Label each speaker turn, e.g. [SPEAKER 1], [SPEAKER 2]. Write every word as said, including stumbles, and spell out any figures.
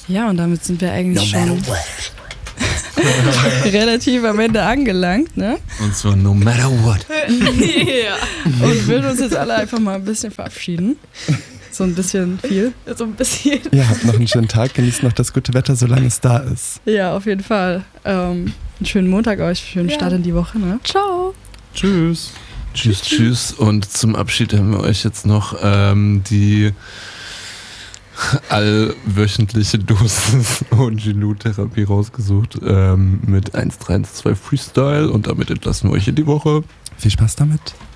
[SPEAKER 1] Ja, und damit sind wir eigentlich no schon relativ am Ende angelangt, ne?
[SPEAKER 2] Und zwar no matter what.
[SPEAKER 1] Ja. Und würden uns jetzt alle einfach mal ein bisschen verabschieden. So ein bisschen viel. So ein bisschen.
[SPEAKER 3] Ja, habt noch einen schönen Tag, genießt noch das gute Wetter, solange es da ist.
[SPEAKER 1] Ja, auf jeden Fall. Ähm, einen schönen Montag euch, schönen ja. Start in die Woche, ne? Ciao.
[SPEAKER 3] Tschüss.
[SPEAKER 2] Tschüss, tschüss. Und zum Abschied haben wir euch jetzt noch ähm, die allwöchentliche Dosis O G Lu-Therapie rausgesucht ähm, mit eins drei eins zwei Freestyle und damit entlassen wir euch in die Woche.
[SPEAKER 3] Viel Spaß damit.